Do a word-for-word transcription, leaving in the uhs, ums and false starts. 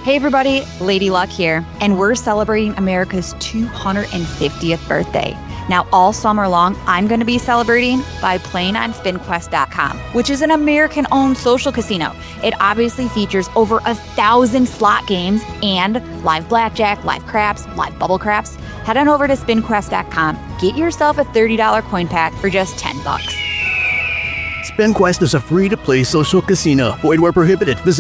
Hey everybody, Lady Luck here, and we're celebrating America's two hundred fiftieth birthday. Now, all summer long, I'm going to be celebrating by playing on spin quest dot com, which is an American-owned social casino. It obviously features over a thousand slot games and live blackjack, live craps, live bubble craps. Head on over to spin quest dot com. Get yourself a thirty dollars coin pack for just ten bucks. SpinQuest is a free-to-play social casino. Void where prohibited. Visit